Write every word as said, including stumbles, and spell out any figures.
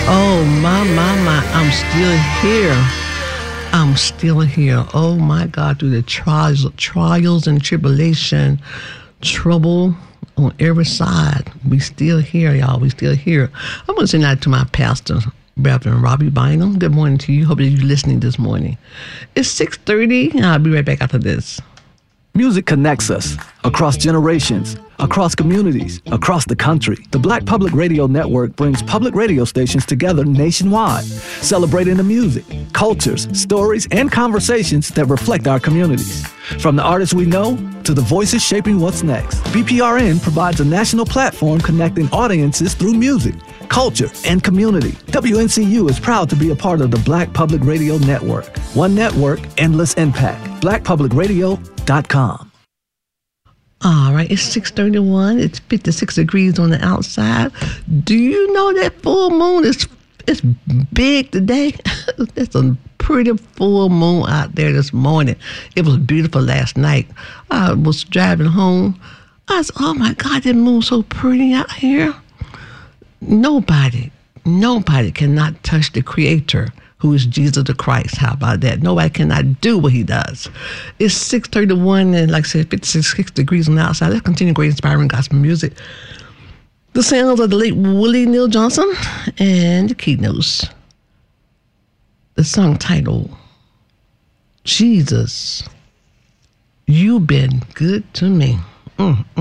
Oh, my, my, my, I'm still here. I'm still here. Oh, my God, through the trials, trials and tribulation, trouble on every side. We still here, y'all. We still here. I'm going to send that to my pastor, Reverend Robbie Bynum. Good morning to you. Hope that you're listening this morning. It's six thirty, and I'll be right back after this. Music connects us across generations, across communities, across the country. The Black Public Radio Network brings public radio stations together nationwide, celebrating the music, cultures, stories, and conversations that reflect our communities. From the artists we know to the voices shaping what's next, B P R N provides a national platform connecting audiences through music, culture, and community. W N C U is proud to be a part of the Black Public Radio Network. One network, endless impact. black public radio dot com. All right, it's six thirty-one. It's fifty-six degrees on the outside. Do you know that full moon is it's big today? It's a pretty full moon out there this morning. It was beautiful last night. I was driving home. I said, oh my God, that moon's so pretty out here. Nobody, nobody cannot touch the Creator, who is Jesus the Christ. How about that? Nobody cannot do what he does. It's six thirty-one and, like I said, fifty-six degrees on the outside. Let's continue great inspiring gospel music. The sounds of the late Willie Neal Johnson and the keynotes. The song title, Jesus, You've Been Good to Me. Mm.